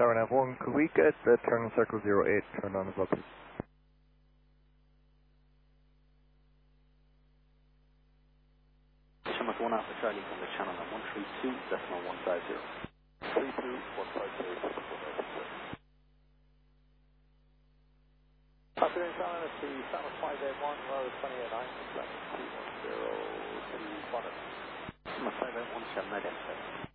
Tower Nav 1, could we get the turn in circle 08 turned on as well, please? Chinook 1 Alpha Charlie from the channel at 132.150. 32.150. Afternoon, Channel, it's the Samus 581, row 289, 210 to Bonnet. Chinook 581, 7 sir.